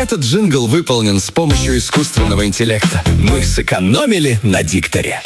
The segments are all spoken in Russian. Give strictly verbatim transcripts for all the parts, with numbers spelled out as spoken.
Этот джингл выполнен с помощью искусственного интеллекта. Мы сэкономили на дикторе.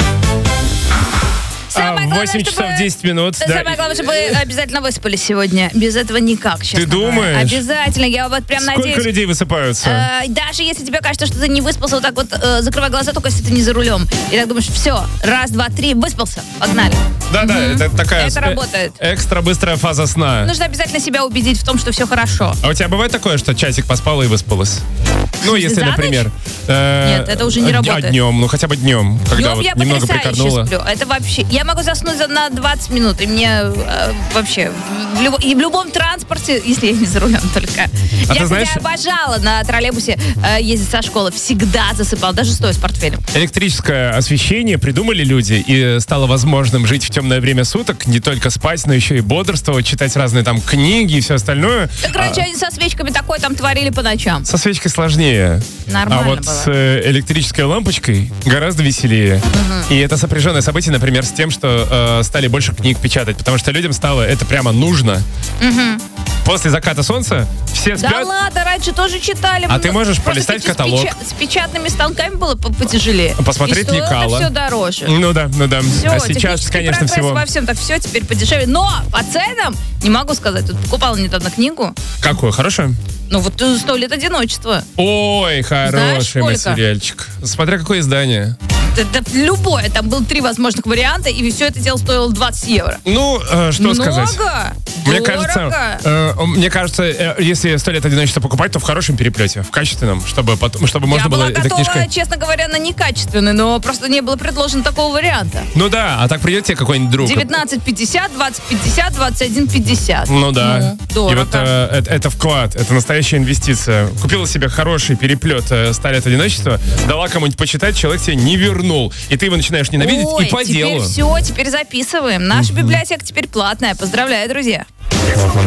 Самое главное, восемь часов десять минут. Самое да. главное, чтобы вы обязательно выспались сегодня. Без этого никак, честно. Ты думаешь? Говоря. Обязательно. Я вот прям Сколько надеюсь. людей высыпаются? Э, даже если тебе кажется, что ты не выспался, вот так вот э, закрывай глаза, только если ты не за рулем. И так думаешь, все, раз, два, три, выспался, погнали. Да-да, угу. это такая это работает. экстра быстрая фаза сна. Нужно обязательно себя убедить в том, что все хорошо. А у тебя бывает такое, что часик поспала и выспалась? Ну, если, за например... Э, Нет, это уже не работает. А днем, ну хотя бы днем, когда днем вот я немного прикорнула. Сплю. Это вообще... Я могу заснуть на двадцать минут, и мне э, вообще... В любо, и в любом транспорте, если я не за рулем только. А я, ты знаешь... кстати, обожала на троллейбусе э, ездить со школы. Всегда засыпала, даже стоя с портфелем. Электрическое освещение придумали люди, и стало возможным жить в темное время суток, не только спать, но еще и бодрствовать, читать разные там книги и все остальное. Так раньше а... они со свечками такое там творили по ночам. Со свечкой сложнее. Нормально А вот было. с э, электрической лампочкой гораздо веселее. Угу. И это сопряженное событие, например, с тем, что э, стали больше книг печатать, потому что людям стало это прямо нужно. Угу. После заката солнца все спят. Да ладно, раньше тоже читали. А ты можешь Просто полистать с каталог. Печа- с печатными станками было потяжелее. Посмотреть и лекало. все дороже. Ну да, ну да. Все, а сейчас, конечно, всего... во всем, так все теперь подешевле. Но по ценам не могу сказать. Тут покупала недавно книгу. Какую? Хорошую? Ну вот «Сто лет одиночества». Ой, хороший материальчик. Смотря какое издание. Это, это любое. Там было три возможных варианта, и все это дело стоило двадцать евро. Ну, э, что Много? сказать. Мне Дорого? кажется, э, мне кажется, э, если «Сто лет одиночества» покупать, то в хорошем переплете, в качественном, чтобы, потом, чтобы можно Я было... была готова, книжка... честно говоря, на некачественный, но просто не было предложено такого варианта. Ну да, а так придет тебе какой-нибудь друг. девятнадцать пятьдесят, двадцать пятьдесят, двадцать один пятьдесят. Ну да. Ну, дорого. И вот э, это, это вклад, это настоящая инвестиция. Купила себе хороший переплет э, «Сто лет одиночества», дала кому-нибудь почитать, человек тебе не вернул. И ты его начинаешь ненавидеть. Ой, и по теперь делу. все, теперь записываем. Наша библиотека теперь платная. Поздравляю, друзья.